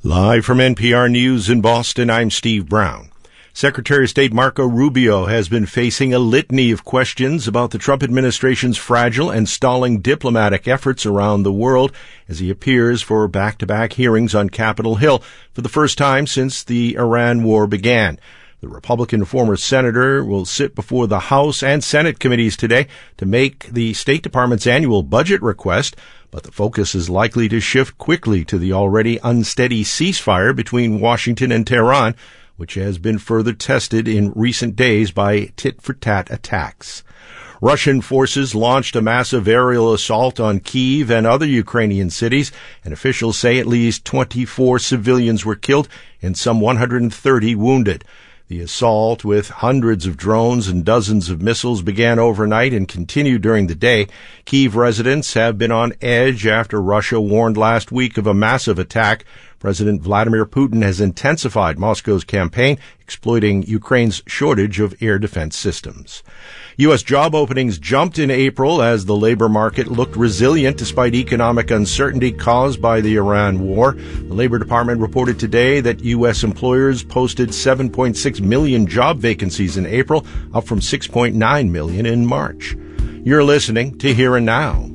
Live from NPR News in Boston, I'm Steve Brown. Secretary of State Marco Rubio has been facing a litany of questions about the Trump administration's fragile and stalling diplomatic efforts around the world as he appears for back-to-back hearings on Capitol Hill for the first time since the Iran war began. The Republican former senator will sit before the House and Senate committees today to make the State Department's annual budget request, but the focus is likely to shift quickly to the already unsteady ceasefire between Washington and Tehran, which has been further tested in recent days by tit-for-tat attacks. Russian forces launched a massive aerial assault on Kyiv and other Ukrainian cities, and officials say at least 24 civilians were killed and some 130 wounded. The assault, with hundreds of drones and dozens of missiles, began overnight and continued during the day. Kyiv residents have been on edge after Russia warned last week of a massive attack. President Vladimir Putin has intensified Moscow's campaign, exploiting Ukraine's shortage of air defense systems. U.S. job openings jumped in April as the labor market looked resilient despite economic uncertainty caused by the Iran war. The Labor Department reported today that U.S. employers posted 7.6 million job vacancies in April, up from 6.9 million in March. You're listening to Here and Now.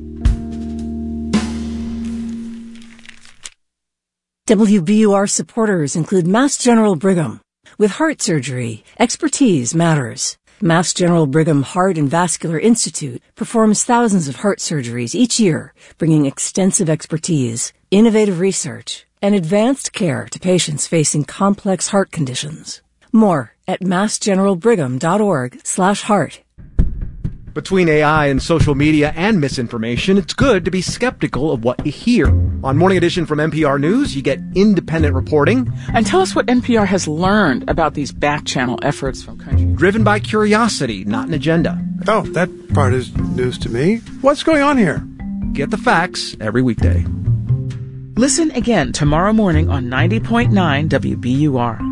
WBUR supporters include Mass General Brigham. With heart surgery, expertise matters. Mass General Brigham Heart and Vascular Institute performs thousands of heart surgeries each year, bringing extensive expertise, innovative research, and advanced care to patients facing complex heart conditions. More at massgeneralbrigham.org/heart. Between AI and social media and misinformation, it's good to be skeptical of what you hear. On Morning Edition from NPR News, you get independent reporting. And tell us what NPR has learned about these back-channel efforts from countries. Driven by curiosity, not an agenda. Oh, that part is news to me. What's going on here? Get the facts every weekday. Listen again tomorrow morning on 90.9 WBUR.